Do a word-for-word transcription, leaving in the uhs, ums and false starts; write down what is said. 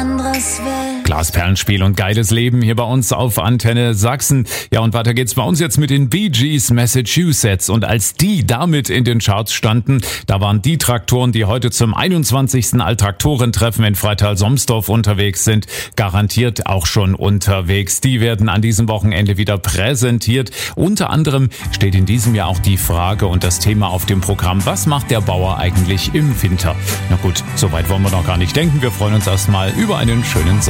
anderes will. Glasperlenspiel und geiles Leben hier bei uns auf Antenne Sachsen. Ja, und weiter geht's bei uns jetzt mit den Bee Gees Massachusetts. Und als die damit in den Charts standen, da waren die Traktoren, die heute zum einundzwanzigsten Alltraktorentreffen in Freital-Somsdorf unterwegs sind, garantiert auch schon unterwegs. Die werden an diesem Wochenende wieder präsentiert. Unter anderem steht in diesem Jahr auch die Frage und das Thema auf dem Programm: Was macht der Bauer eigentlich im Winter? Na gut, soweit wollen wir noch gar nicht denken. Wir freuen uns erstmal über einen schönen Sommer.